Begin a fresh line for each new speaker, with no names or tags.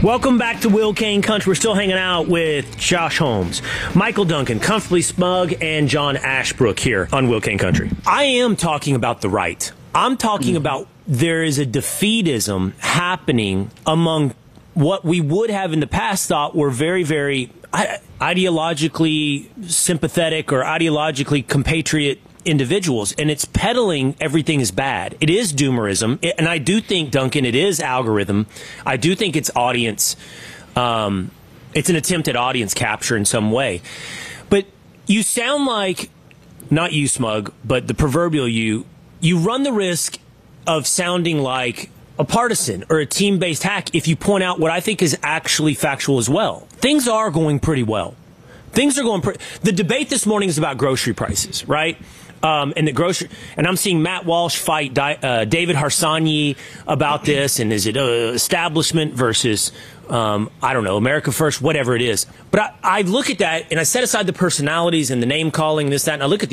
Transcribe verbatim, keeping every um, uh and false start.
Welcome back to Will Kane Country. We're still hanging out with Josh Holmes, Michael Duncan, Comfortably Smug, and John Ashbrook here on Will Kane Country. I am talking about the right. I'm talking mm-hmm. about there is a defeatism happening among what we would have in the past thought were very, very ideologically sympathetic or ideologically compatriot individuals, and it's peddling everything is bad. It is doomerism, and I do think, Duncan, it is algorithm. I do think it's audience. Um, it's an attempt at audience capture in some way. But you sound like, not you, Smug, but the proverbial you, you run the risk of sounding like a partisan or a team-based hack if you point out what I think is actually factual as well. Things are going pretty well. Things are going pretty... The debate this morning is about grocery prices, right? Um, and the grocery, and I'm seeing Matt Walsh fight Di, uh, David Harsanyi about this, and is it uh, establishment versus, um, I don't know, America First, whatever it is. But I, I look at that, and I set aside the personalities and the name calling, this, that, and I look at the